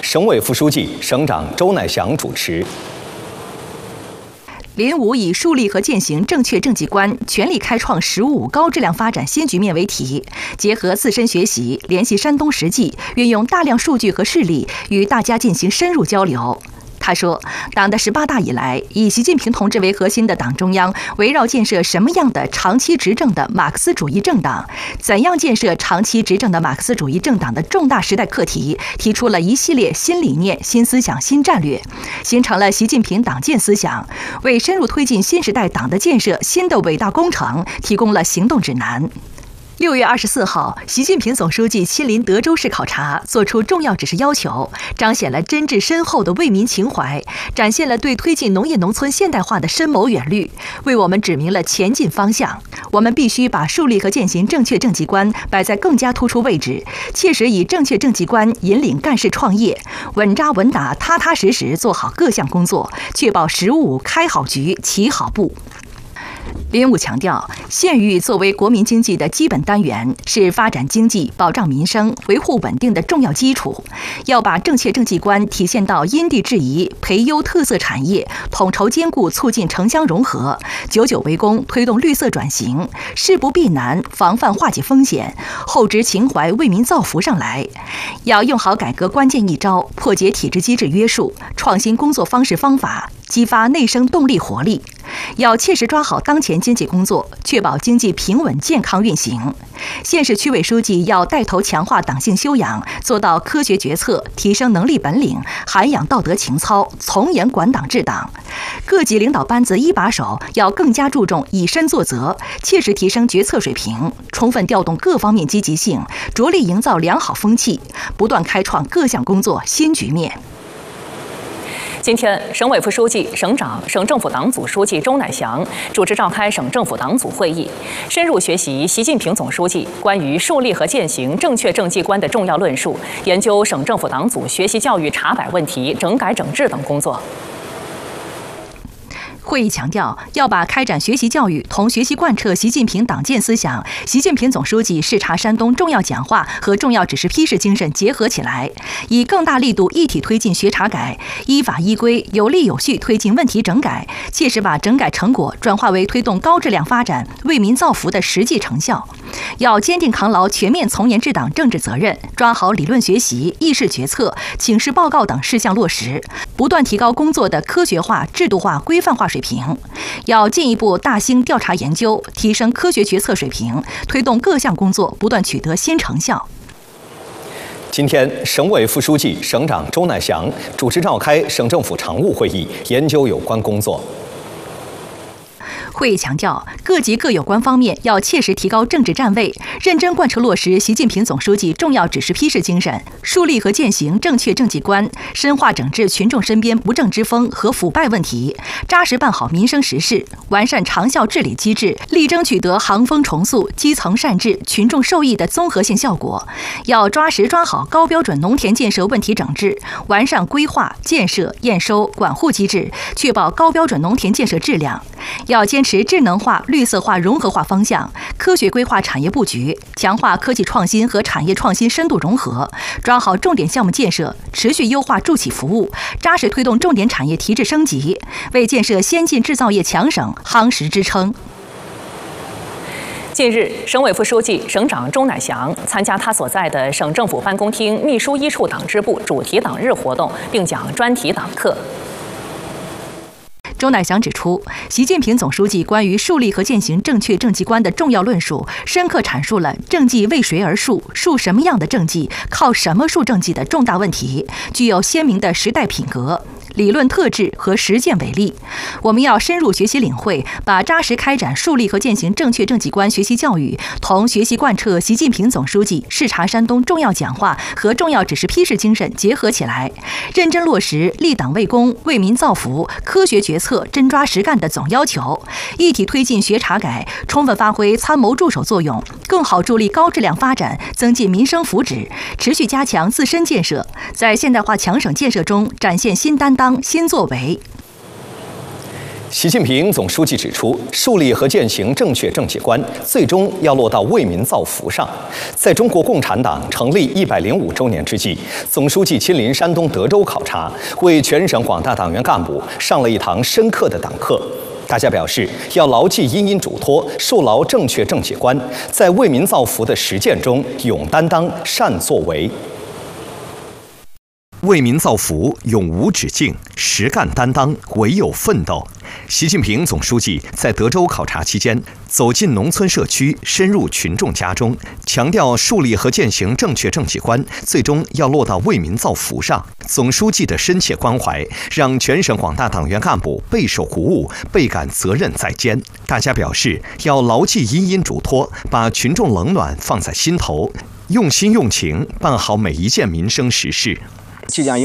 省委副书记、省长周乃祥主持。 联5以树立和践行正确政绩观，全力开创“十五五”高质量发展新局面为题，结合自身学习，联系山东实际，运用大量数据和事例，与大家进行深入交流。他说，党的18大以来，以习近平同志为核心的党中央围绕建设什么样的长期执政的马克思主义政党，怎样建设长期执政的马克思主义政党的重大时代课题，提出了一系列新理念、新思想、新战略，形成了习近平党建思想，为深入推进新时代党的建设新的伟大工程提供了行动指南。6月24号，习近平总书记亲临德州市考察，作出重要指示要求，彰显了真挚深厚的为民情怀，展现了对推进农业农村现代化的深谋远虑，为我们指明了前进方向。我们必须把树立和践行正确政绩观摆在更加突出位置，切实以正确政绩观引领干事创业，稳扎稳打、踏踏实实做好各项工作，确保“十五五”开好局、起好步。联5强调，县域作为国民经济的基本单元，是发展经济、保障民生、维护稳定的重要基础。要把正确政绩观体现到因地制宜，培优特色产业，统筹兼顾促进城乡融合，久久为功，推动绿色转型，事不避难，防范化解风险，厚植情怀，为民造福上来。要用好改革关键一招，破解体制机制约束，创新工作方式方法，激发内生动力活力。要切实抓好当前经济工作，确保经济平稳健康运行。县市区委书记要带头强化党性修养，做到科学决策，提升能力本领，涵养道德情操，从严管党治党。各级领导班子一把手要更加注重以身作则，切实提升决策水平，充分调动各方面积极性，着力营造良好风气，不断开创各项工作新局面。 今天，省委副书记、省长、省政府党组书记周乃祥主持召开省政府党组会议，深入学习习近平总书记关于树立和践行正确政绩观的重要论述，研究省政府党组学习教育查摆问题、整改整治等工作。 会议强调，要把开展学习教育同学习贯彻习近平党建思想、习近平总书记视察山东重要讲话和重要指示批示精神结合起来，以更大力度一体推进学查改，依法依规、有力有序推进问题整改，切实把整改成果转化为推动高质量发展、为民造福的实际成效。要坚定扛牢全面从严治党政治责任，抓好理论学习、议事决策、请示报告等事项落实，不断提高工作的科学化、制度化、规范化水平。要进一步大兴调查研究，提升科学决策水平，推动各项工作不断取得新成效。 今天，省委副书记、省长周乃祥主持召开省政府常务会议，研究有关工作。 会议强调，各级各有关方面要切实提高政治站位，认真贯彻落实习近平总书记重要指示批示精神，树立和践行正确政绩观，深化整治群众身边不正之风和腐败问题，扎实办好民生实事，完善长效治理机制，力争取得行风重塑、基层善治、群众受益的综合性效果。要抓实抓好高标准农田建设问题整治，完善规划、建设、验收、管护机制，确保高标准农田建设质量。要坚持智能化、绿色化、融合化方向，科学规划产业布局，强化科技创新和产业创新深度融合，抓好重点项目建设，持续优化助企服务，扎实推动重点产业提质升级，为建设先进制造业强省夯实支撑。 近日，省委副书记、省长周乃祥参加他所在的省政府办公厅秘书一处党支部主题党日活动，并讲专题党课。 周乃祥指出，习近平总书记关于树立和践行正确政绩观的重要论述，深刻阐述了政绩为谁而树、树什么样的政绩、靠什么树政绩的重大问题，具有鲜明的时代品格、理论特质和实践为例。我们要深入学习领会，把扎实开展树立和践行正确政绩观学习教育同学习贯彻习近平总书记视察山东重要讲话和重要指示批示精神结合起来，认真落实立党为公、为民造福、科学决策、真抓实干的总要求，一体推进学查改，充分发挥参谋助手作用，更好助力高质量发展，增进民生福祉，持续加强自身建设，在现代化强省建设中展现新担当、新作为。 习近平总书记指出，树立和践行正确政绩观，最终要落到为民造福上。在中国共产党成立105周年之际，总书记亲临山东德州考察，为全省广大党员干部上了一堂深刻的党课。大家表示，要牢记殷殷嘱托，树牢正确政绩观，在为民造福的实践中勇担当、善作为。为民造福永无止境，实干担当唯有奋斗。习近平总书记在德州考察期间，走进农村社区，深入群众家中，强调树立和践行正确政绩观，最终要落到为民造福上。总书记的深切关怀，让全省广大党员干部备受鼓舞，倍感责任在肩。大家表示，要牢记殷殷嘱托，把群众冷暖放在心头，用心用情办好每一件民生实事。